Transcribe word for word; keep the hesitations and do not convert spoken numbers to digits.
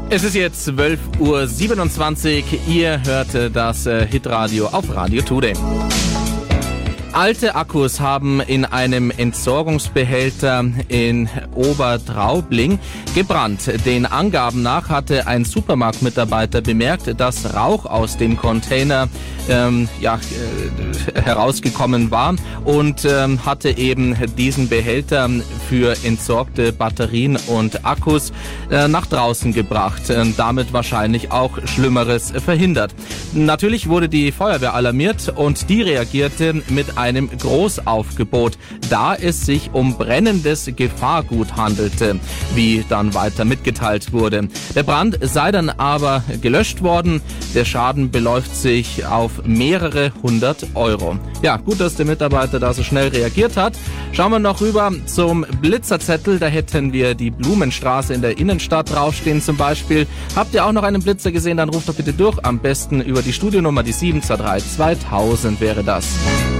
Es ist jetzt zwölf Uhr siebenundzwanzig. Ihr hört das äh, Hitradio auf Radio Today. Alte Akkus haben in einem Entsorgungsbehälter in Obertraubling gebrannt. Den Angaben nach hatte ein Supermarktmitarbeiter bemerkt, dass Rauch aus dem Container ähm, ja, äh, herausgekommen war und ähm, hatte eben diesen Behälter für entsorgte Batterien und Akkus äh, nach draußen gebracht. Äh, damit wahrscheinlich auch Schlimmeres verhindert. Natürlich wurde die Feuerwehr alarmiert und die reagierte mit einem Großaufgebot, da es sich um brennendes Gefahrgut handelte, wie dann weiter mitgeteilt wurde. Der Brand sei dann aber gelöscht worden. Der Schaden beläuft sich auf mehrere hundert Euro. Ja, gut, dass der Mitarbeiter da so schnell reagiert hat. Schauen wir noch rüber zum Blitzerzettel. Da hätten wir die Blumenstraße in der Innenstadt draufstehen zum Beispiel. Habt ihr auch noch einen Blitzer gesehen? Dann ruft doch bitte durch. Am besten über die Studionummer, die sieben zwei drei zweitausend wäre das.